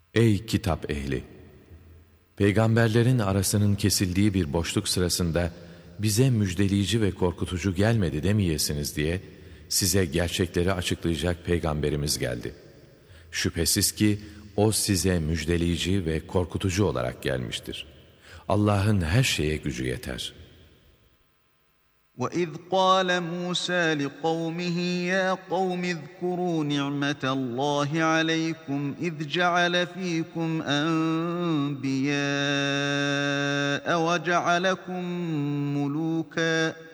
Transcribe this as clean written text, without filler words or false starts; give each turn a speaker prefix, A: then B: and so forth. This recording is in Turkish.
A: Ey kitap ehli! Peygamberlerin arasının kesildiği bir boşluk sırasında bize müjdeleyici ve korkutucu gelmedi demeyesiniz diye size gerçekleri açıklayacak peygamberimiz geldi. Şüphesiz ki o size müjdeleyici ve korkutucu olarak gelmiştir. Allah'ın her şeye gücü yeter.
B: وَإِذْ قَالَ مُوسَى لِقَوْمِهِ يَا قَوْمِ اذْكُرُوا نِعْمَةَ اللَّهِ عَلَيْكُمْ إِذْ جَعَلَ فِيكُمْ أَنْبِيَاءَ وَجَعَلَكُمْ مُلُوكًا